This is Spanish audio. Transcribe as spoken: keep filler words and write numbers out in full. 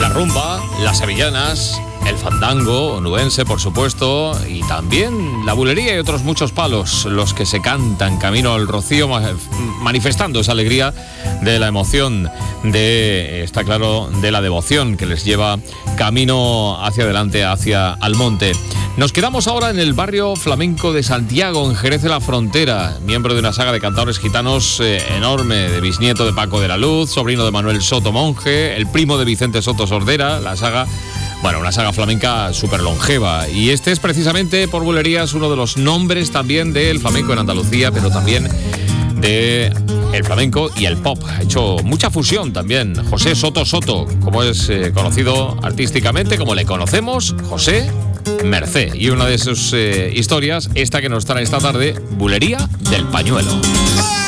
la rumba, las sevillanas, el fandango onubense, por supuesto, y también la bulería y otros muchos palos, los que se cantan camino al Rocío, manifestando esa alegría de la emoción, de, está claro, de la devoción que les lleva camino hacia adelante, hacia Almonte. Nos quedamos ahora en el barrio flamenco de Santiago, en Jerez de la Frontera, miembro de una saga de cantadores gitanos eh, enorme, de bisnieto de Paco de la Luz, sobrino de Manuel Soto Monje, el primo de Vicente Soto Sordera, la saga... Bueno, una saga flamenca súper longeva. Y este es precisamente, por bulerías, uno de los nombres también del flamenco en Andalucía, pero también de el flamenco y el pop. Ha hecho mucha fusión también. José Soto Soto, como es eh, conocido artísticamente, como le conocemos, José Mercé. Y una de sus eh, historias, esta que nos trae esta tarde, Bulería del Pañuelo.